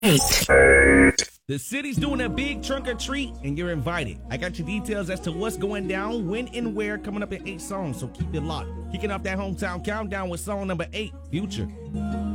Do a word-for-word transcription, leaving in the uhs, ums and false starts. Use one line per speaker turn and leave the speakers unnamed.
Eight.
The city's doing a big trunk or treat, and you're invited. I got your details as to what's going down, when and where, coming up in eight songs, so keep it locked. Kicking off that hometown countdown with song number eight, Future.